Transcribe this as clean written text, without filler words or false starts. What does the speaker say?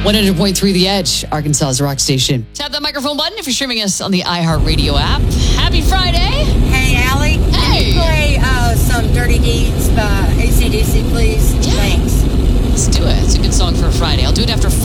100.3 The Edge, Arkansas's rock station. Tap that microphone button if you're streaming us on the iHeartRadio app. Happy Friday. Hey, Allie. Hey. Can you play some Dirty Deeds by AC/DC, please? Yeah. Thanks. Let's do it. It's a good song for a Friday. I'll do it after